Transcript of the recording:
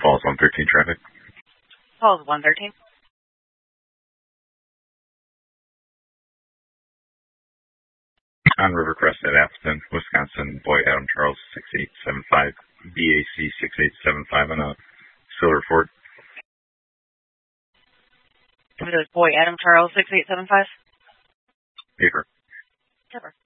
Falls 113 traffic. Falls 113. On Rivercrest at Appleton, Wisconsin, boy Adam Charles 6875, BAC 6875 on a silver Ford. Boy Adam Charles 6875. Paper. Paper.